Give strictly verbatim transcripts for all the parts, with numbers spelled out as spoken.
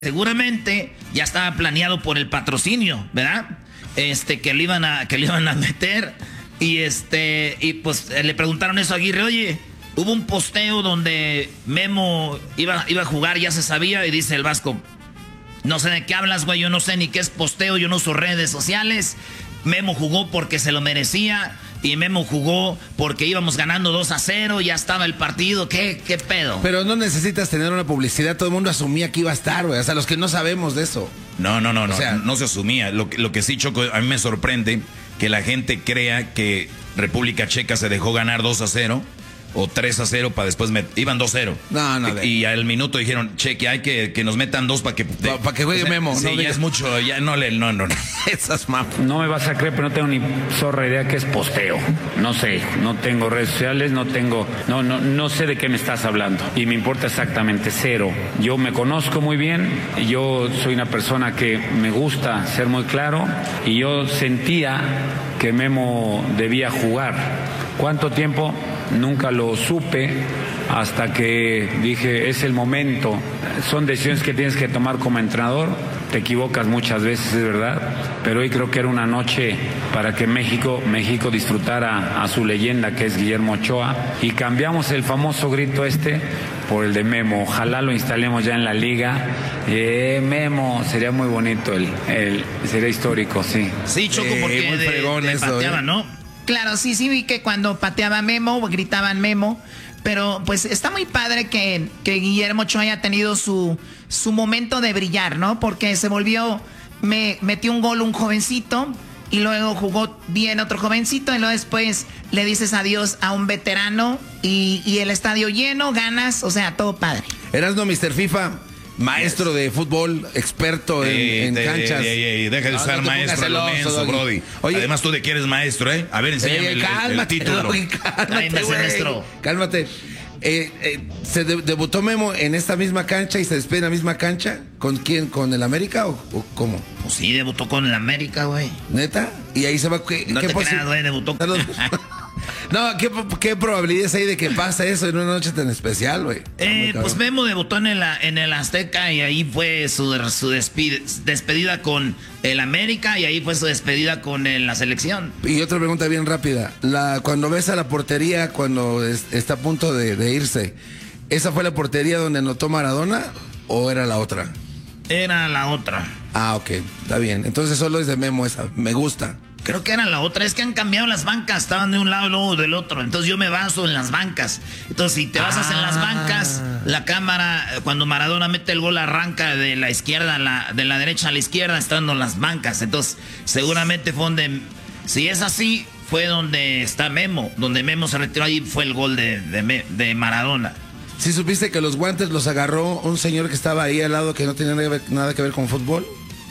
Seguramente ya estaba planeado por el patrocinio, ¿verdad? Este, que le iban a, que le iban a meter. Y este, y pues le preguntaron eso a Aguirre, oye, hubo un posteo donde Memo iba, iba a jugar, ya se sabía, y dice el Vasco, no sé de qué hablas, güey, yo no sé ni qué es posteo, yo no uso redes sociales. Memo jugó porque se lo merecía. Y Memo jugó porque íbamos ganando dos a cero, ya estaba el partido, ¿qué, qué pedo? Pero no necesitas tener una publicidad, todo el mundo asumía que iba a estar, güey, o sea, los que no sabemos de eso. No, no, no, o no, sea, no se asumía. Lo, lo que sí, Choco, a mí me sorprende que la gente crea que República Checa se dejó ganar dos a cero o tres a cero para después met... iban dos a cero. No, no. Y al minuto dijeron, cheque, hay que que nos metan dos para que para pa que juegue o sea, Memo. Sí, no, ya es mucho, ya no le no no. no. Esas mapas. No me vas a creer, pero no tengo ni zorra idea qué es posteo. No sé, no tengo redes sociales, no tengo, no no no sé de qué me estás hablando y me importa exactamente cero. Yo me conozco muy bien, yo soy una persona que me gusta ser muy claro y yo sentía que Memo debía jugar. ¿Cuánto tiempo? Nunca lo supe hasta que dije, es el momento. Son decisiones que tienes que tomar como entrenador. Te equivocas muchas veces, es verdad. Pero hoy creo que era una noche para que México, México disfrutara a su leyenda, que es Guillermo Ochoa. Y cambiamos el famoso grito este por el de Memo. Ojalá lo instalemos ya en la liga. Eh, Memo, sería muy bonito, el, el sería histórico, sí. Sí, Choco, porque eh, muy de, fregón de eso, pateaba, eh. ¿no? Claro, sí, sí vi que cuando pateaba Memo, gritaban Memo, pero pues está muy padre que, que Guillermo Ochoa haya tenido su, su momento de brillar, ¿no? Porque se volvió, me metió un gol un jovencito y luego jugó bien otro jovencito y luego después le dices adiós a un veterano y, y el estadio lleno, ganas, o sea, todo padre. Erasno, mister FIFA, maestro de fútbol, experto en, Eh, en eh, canchas. eh, eh, eh, deja de No, usar no te maestro pongas a lo celoso, menso, Doggy. Brody. Oye, Además, tú de que eres maestro, ¿eh? A ver, enséñame eh, el, el- el cálmate, título. Doggy, cálmate, Ay, güey. maestro. Cálmate. Eh, eh, ¿Se de- debutó Memo en esta misma cancha y se despide en la misma cancha? ¿Con quién? ¿Con el América o, o cómo? Pues sí, debutó con el América, güey. ¿Neta? Y ahí se va... ¿qué, No qué te posi- creas, güey, debutó. No, ¿qué, ¿qué probabilidades hay de que pase eso en una noche tan especial, güey? Eh, pues Memo debutó en el, en el Azteca y ahí fue su, su despide- despedida con el América y ahí fue su despedida con el- la selección. Y otra pregunta bien rápida. La, cuando ves a la portería, cuando es- está a punto de, de irse, ¿esa fue la portería donde anotó Maradona o era la otra? Era la otra. Ah, ok, está bien. Entonces solo es de Memo esa. Me gusta. Creo que era la otra, es que han cambiado las bancas, estaban de un lado y luego del otro, entonces yo me baso en las bancas. Entonces si te basas Ah. en las bancas, la cámara, cuando Maradona mete el gol, arranca de la izquierda a la, de la derecha a la izquierda, estando en las bancas. Entonces seguramente fue donde, si es así, fue donde está Memo, donde Memo se retiró, ahí fue el gol de, de, Me- de Maradona. ¿Sí supiste que los guantes los agarró un señor que estaba ahí al lado que no tenía nada que ver, nada que ver con fútbol?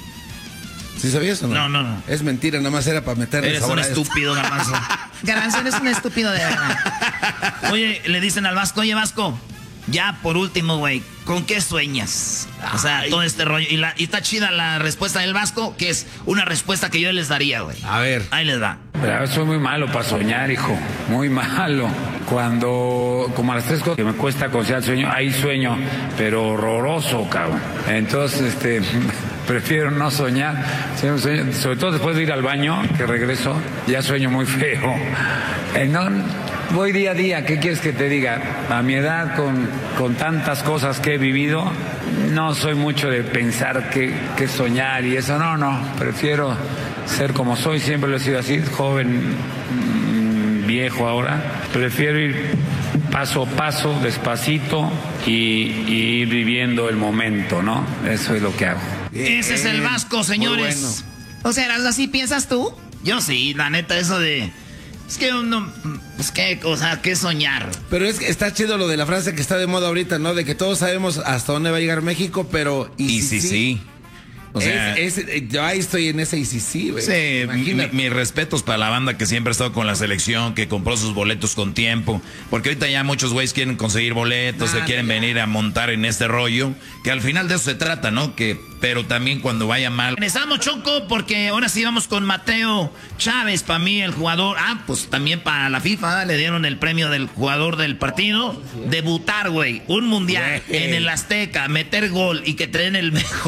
¿Sí sabías o no? No, no, no. Es mentira, nada más era para meterle Eres sabor un a esto. estúpido, Garbanzo. Garbanzo, eres un estúpido de verdad. Oye, le dicen al Vasco, oye Vasco, ya por último, güey, ¿con qué sueñas? O sea, Ay. todo este rollo. Y, la, y está chida la respuesta del Vasco, que es una respuesta que yo les daría, güey. A ver. Ahí les va. Pero soy muy malo para soñar, hijo. Muy malo. Cuando, como a las tres cosas que me cuesta conciliar el sueño, ahí sueño, pero horroroso, cabrón. Entonces, este, prefiero no soñar. Sueño, sobre todo después de ir al baño, que regreso, ya sueño muy feo. Eh, no, voy día a día, ¿qué quieres que te diga? A mi edad, con, con tantas cosas que he vivido, no soy mucho de pensar que, que soñar y eso. No, no, prefiero ser como soy, siempre lo he sido así, joven, mmm, viejo ahora. Prefiero ir paso a paso, despacito y, y ir viviendo el momento, ¿no? Eso es lo que hago. Ese es el Vasco, señores. Muy bueno. O sea, ¿así piensas tú? Yo sí, la neta, eso de... Es que uno... Pues qué, o sea, qué soñar. Pero es que está chido lo de la frase que está de moda ahorita, ¿no? De que todos sabemos hasta dónde va a llegar México, pero... Y sí, sí. O sea, es, es, yo ahí estoy en ese I C C, güey. Sí, mi, mis respetos para la banda que siempre ha estado con la selección, que compró sus boletos con tiempo. Porque ahorita ya muchos güeyes quieren conseguir boletos, nah, se quieren venir a montar en este rollo. Que al final de eso se trata, ¿no? Que, pero también cuando vaya mal. Regresamos, Choco, porque ahora sí vamos con Mateo Chávez, para mí el jugador. Ah, pues también para la FIFA le dieron el premio del jugador del partido. Debutar, güey, un mundial en el Azteca, meter gol y que traen el mejor.